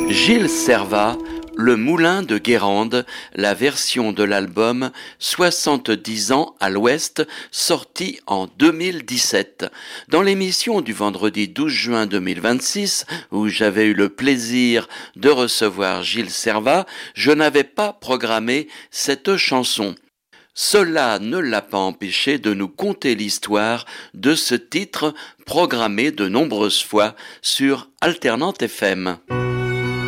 Gilles Servat, Le Moulin de Guérande, la version de l'album 70 ans à l'Ouest, sorti en 2017. Dans l'émission du vendredi 12 juin 2026, où j'avais eu le plaisir de recevoir Gilles Servat, je n'avais pas programmé cette chanson. Cela ne l'a pas empêché de nous conter l'histoire de ce titre programmé de nombreuses fois sur Alternante FM.